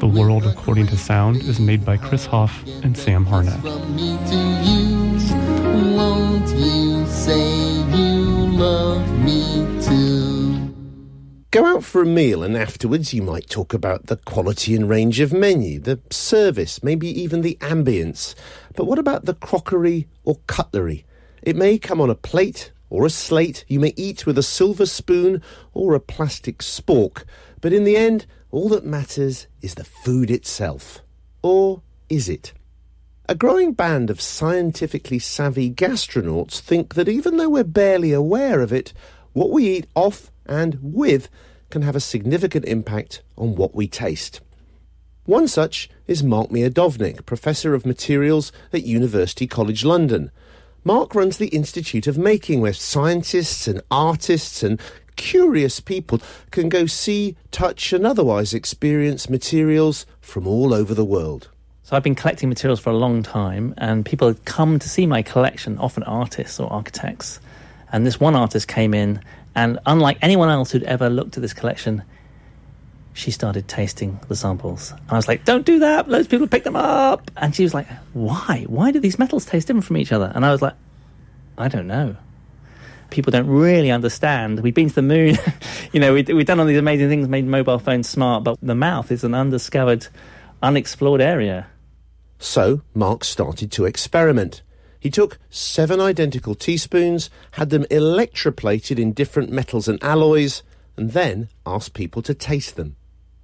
The World According to Sound is made by Chris Hoff and Sam Harnett. From me to you, won't you say you love me too? Go out for a meal and afterwards you might talk about the quality and range of menu, the service, maybe even the ambience. But what about the crockery or cutlery? It may come on a plate or a slate. You may eat with a silver spoon or a plastic spork. But in the end, all that matters is the food itself. Or is it? A growing band of scientifically savvy gastronauts think that even though we're barely aware of it, what we eat off and with can have a significant impact on what we taste. One such is Mark Miodownik, Professor of Materials at University College London. Mark runs the Institute of Making, where scientists and artists and curious people can go see, touch and otherwise experience materials from all over the world. So I've been collecting materials for a long time, and people have come to see my collection, often artists or architects. And this one artist came in, and unlike anyone else who'd ever looked at this collection, she started tasting the samples. And I was like, don't do that, loads of people pick them up. And she was like, why? Why do these metals taste different from each other? And I was like, I don't know. People don't really understand. We've been to the moon, we've done all these amazing things, made mobile phones smart, but the mouth is an undiscovered, unexplored area. So Mark started to experiment. He took 7 identical teaspoons, had them electroplated in different metals and alloys, and then asked people to taste them.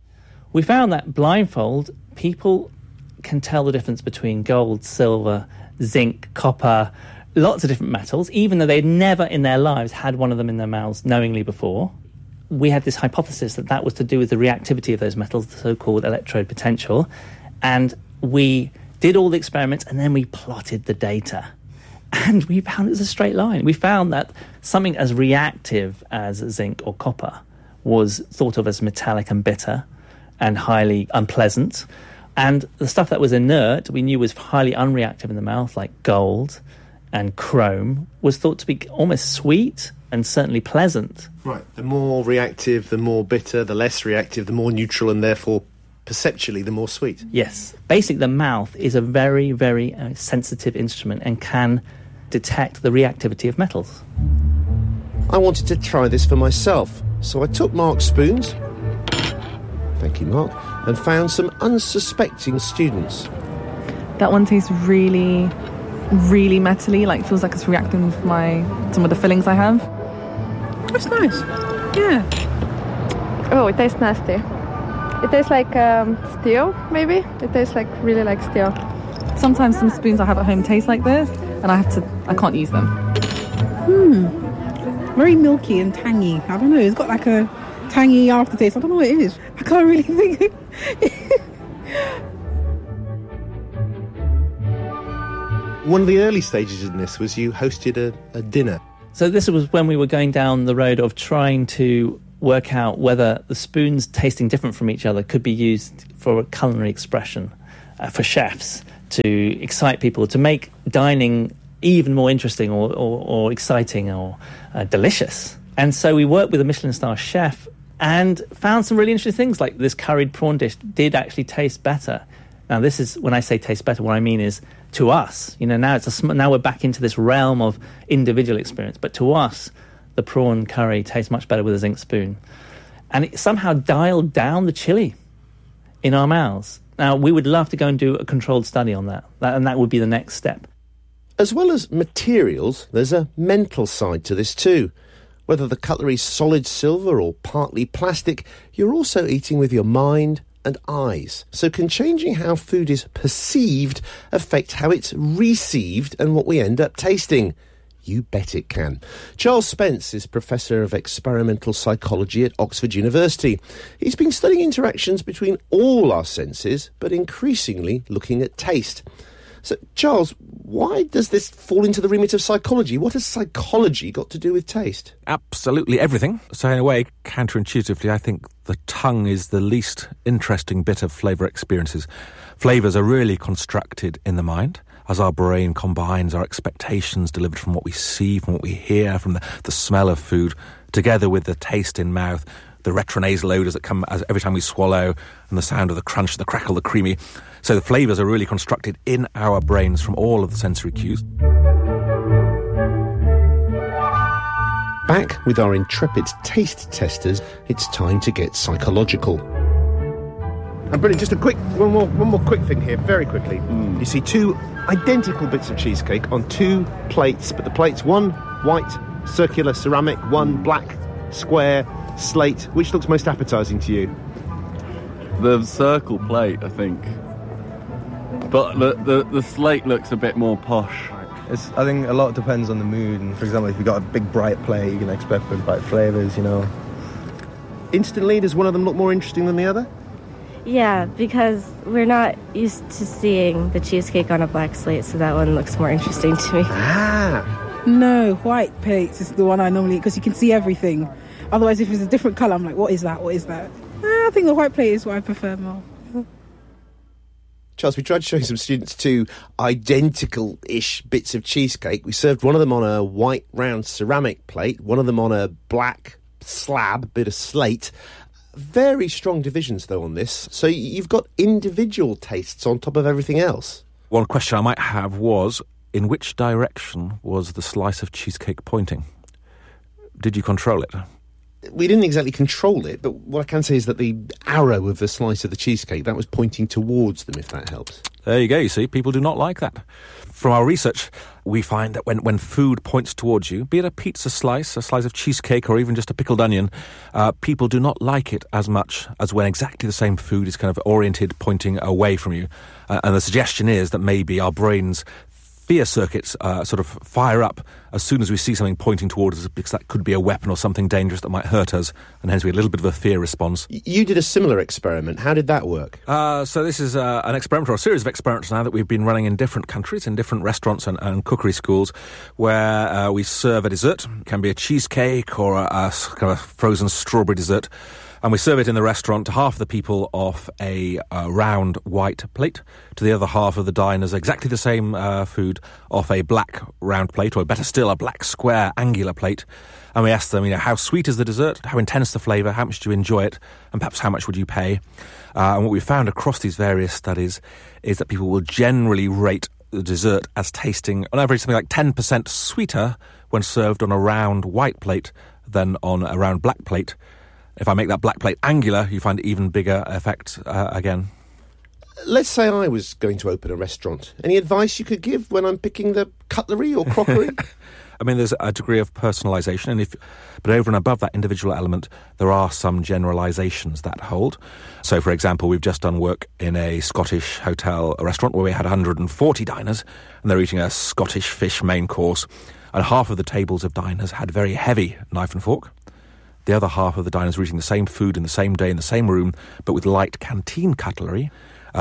We found that blindfold, people can tell the difference between gold, silver, zinc, copper, lots of different metals, even though they'd never in their lives had one of them in their mouths knowingly before. We had this hypothesis that that was to do with the reactivity of those metals, the so-called electrode potential, and we did all the experiments and then we plotted the data. And we found it was a straight line. We found that something as reactive as zinc or copper was thought of as metallic and bitter and highly unpleasant. And the stuff that was inert, we knew was highly unreactive in the mouth, like gold and chrome, was thought to be almost sweet and certainly pleasant. Right. The more reactive, the more bitter. The less reactive, the more neutral, and therefore perceptually the more sweet. Yes. Basically, the mouth is a very, very sensitive instrument and can detect the reactivity of metals. I wanted to try this for myself, so I took Mark's spoons, thank you Mark, and found some unsuspecting students. That one tastes really, really metally, like feels like it's reacting with some of the fillings I have. That's nice. Yeah. Oh, it tastes nasty. It tastes like steel, maybe. It tastes like really like steel. Sometimes some spoons I have at home taste like this, and I can't use them. Very milky and tangy. I don't know, it's got like a tangy aftertaste. I don't know what it is. I can't really think. One of the early stages in this was you hosted a dinner. So this was when we were going down the road of trying to work out whether the spoons tasting different from each other could be used for a culinary expression, for chefs, to excite people, to make dining even more interesting or exciting or delicious. And so we worked with a Michelin star chef and found some really interesting things, like this curried prawn dish did actually taste better. Now this is, when I say taste better, what I mean is to us, now we're back into this realm of individual experience, but to us, the prawn curry tastes much better with a zinc spoon. And it somehow dialed down the chili in our mouths. Now, we would love to go and do a controlled study on that, and that would be the next step. As well as materials, there's a mental side to this too. Whether the cutlery's solid silver or partly plastic, you're also eating with your mind and eyes. So can changing how food is perceived affect how it's received and what we end up tasting? You bet it can. Charles Spence is Professor of Experimental Psychology at Oxford University. He's been studying interactions between all our senses, but increasingly looking at taste. So, Charles, why does this fall into the remit of psychology? What has psychology got to do with taste? Absolutely everything. So in a way, counterintuitively, I think the tongue is the least interesting bit of flavour experiences. Flavours are really constructed in the mind, as our brain combines our expectations delivered from what we see, from what we hear, from the smell of food, together with the taste in mouth. the retronasal odours that come every time we swallow, and the sound of the crunch, the crackle, the creamy. So the flavours are really constructed in our brains from all of the sensory cues. Back with our intrepid taste testers, it's time to get psychological. And brilliant, just one more quick thing here, very quickly. You see two identical bits of cheesecake on two plates, but the plates, one white, circular ceramic, one black, square, slate. Which looks most appetising to you? The circle plate, I think. But the slate looks a bit more posh. I think a lot depends on the mood. And for example, if you've got a big bright plate, you can expect big bright flavours, you know. Instantly, does one of them look more interesting than the other? Yeah, because we're not used to seeing the cheesecake on a black slate, so that one looks more interesting to me. Ah! No, white plates is the one I normally, because you can see everything. Otherwise, if it's a different colour, I'm like, what is that? What is that? I think the white plate is what I prefer more. Charles, we tried showing some students two identical-ish bits of cheesecake. We served one of them on a white round ceramic plate, one of them on a black slab, bit of slate. Very strong divisions, though, on this. So you've got individual tastes on top of everything else. One question I might have was, in which direction was the slice of cheesecake pointing? Did you control it? We didn't exactly control it, but what I can say is that the arrow of the slice of the cheesecake, that was pointing towards them, if that helps. There you go, you see, people do not like that. From our research, we find that when food points towards you, be it a pizza slice, a slice of cheesecake, or even just a pickled onion, people do not like it as much as when exactly the same food is kind of oriented, pointing away from you. And the suggestion is that maybe our brains' fear circuits sort of fire up as soon as we see something pointing towards us, because that could be a weapon or something dangerous that might hurt us, and hence we had a little bit of a fear response. You did a similar experiment. How did that work? So this is an experiment, or a series of experiments now, that we've been running in different countries, in different restaurants and cookery schools, where we serve a dessert. It can be a cheesecake or a kind of frozen strawberry dessert. And we serve it in the restaurant to half the people off a round white plate, to the other half of the diners exactly the same food off a black round plate, or better still, a black square angular plate. And we ask them, how sweet is the dessert, how intense the flavour, how much do you enjoy it, and perhaps how much would you pay? And what we found across these various studies is that people will generally rate the dessert as tasting, on average, something like 10% sweeter when served on a round white plate than on a round black plate. If I make that black plate angular, you find even bigger effect again. Let's say I was going to open a restaurant. Any advice you could give when I'm picking the cutlery or crockery? I mean, there's a degree of personalisation, but over and above that individual element, there are some generalisations that hold. So, for example, we've just done work in a Scottish hotel restaurant where we had 140 diners, and they're eating a Scottish fish main course, and half of the tables of diners had very heavy knife and fork. The other half of the diners were eating the same food in the same day in the same room, but with light canteen cutlery.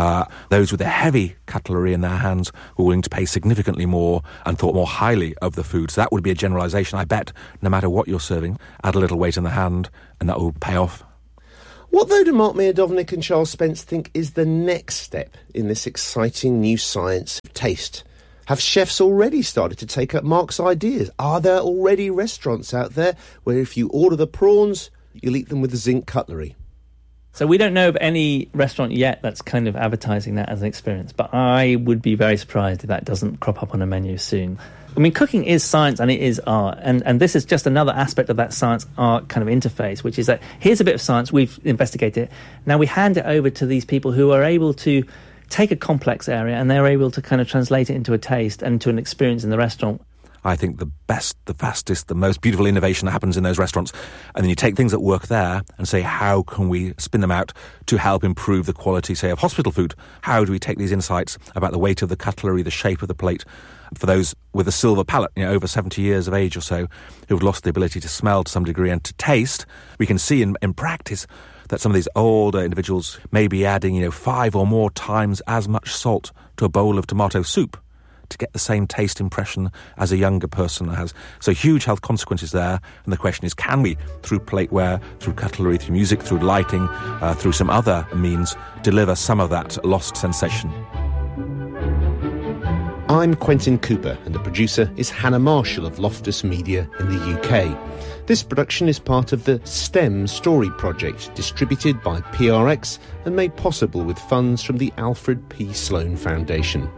Those with the heavy cutlery in their hands were willing to pay significantly more and thought more highly of the food. So that would be a generalisation. I bet no matter what you're serving, add a little weight in the hand and that will pay off. What, though, do Mark Miodownik and Charles Spence think is the next step in this exciting new science of taste? Have chefs already started to take up Mark's ideas? Are there already restaurants out there where if you order the prawns, you'll eat them with the zinc cutlery? So we don't know of any restaurant yet that's kind of advertising that as an experience, but I would be very surprised if that doesn't crop up on a menu soon. I mean, cooking is science and it is art, and this is just another aspect of that science-art kind of interface, which is that here's a bit of science, we've investigated it, now we hand it over to these people who are able to take a complex area and they're able to kind of translate it into a taste and to an experience in the restaurant. I think the best, the fastest, the most beautiful innovation happens in those restaurants. And then you take things that work there and say, how can we spin them out to help improve the quality, say, of hospital food? How do we take these insights about the weight of the cutlery, the shape of the plate, for those with a silver palate, over 70 years of age or so, who've lost the ability to smell to some degree and to taste? We can see in practice that some of these older individuals may be adding, 5 or more times as much salt to a bowl of tomato soup to get the same taste impression as a younger person has. So huge health consequences there. And the question is, can we, through plateware, through cutlery, through music, through lighting, through some other means, deliver some of that lost sensation? I'm Quentin Cooper, and the producer is Hannah Marshall of Loftus Media in the UK. This production is part of the STEM Story Project, distributed by PRX and made possible with funds from the Alfred P. Sloan Foundation.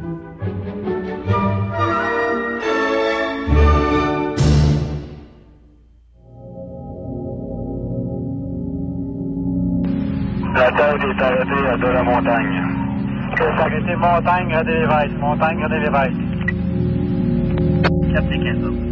La Terre est arrêtée à de la montagne. C'est arrêté montagne à des l'évêque, montagne à des l'évêque. 4 et 15.